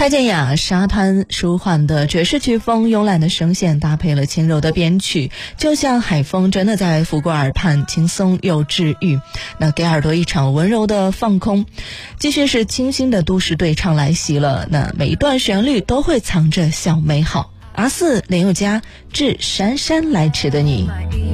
蔡健雅沙滩舒缓的爵士曲风，慵懒的声线搭配了轻柔的编曲，就像海风真的在拂过耳畔，轻松又治愈。那给耳朵一场温柔的放空。继续是清新的都市对唱来袭了，那每一段旋律都会藏着小美好。R4 林宥嘉致姗姗来迟的你。